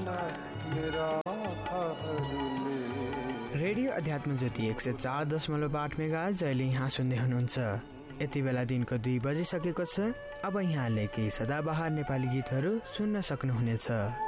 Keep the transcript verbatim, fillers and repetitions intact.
मेरा आँखाहरूले। रेडियो अध्यात्म ज्योति एक सय चार दशमलव आठ मेगा जहिले यहाँ सुन्दै हुनुहुन्छ। यति बेला दिनको दुई बजिसकेको छ। अब यहाँले केही सदाबहार नेपाली गीतहरू सुन्न सक्नुहुनेछ।